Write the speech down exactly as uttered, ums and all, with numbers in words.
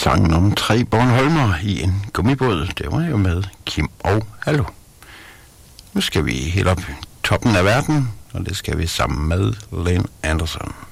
Sangen om tre Bornholmer i en gummibåd, det var jo med Kim og Hallo. Nu skal vi helt op toppen af verden, og det skal vi sammen med Lynn Anderson.